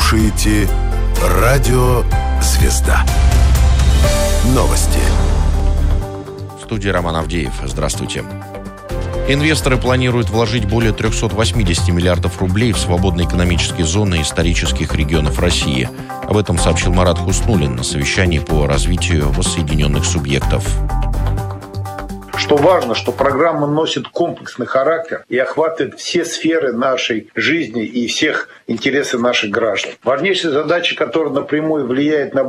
слушаете Радио Звезда. Новости. В студии Роман Авдеев. Здравствуйте. Инвесторы планируют вложить более 380 миллиардов рублей в свободные экономические зоны исторических регионов России. Об этом сообщил Марат Хуснуллин на совещании по развитию воссоединенных субъектов. Что важно, что программа носит комплексный характер и охватывает все сферы нашей жизни и всех интересов наших граждан. Важнейшая задача, которая напрямую влияет на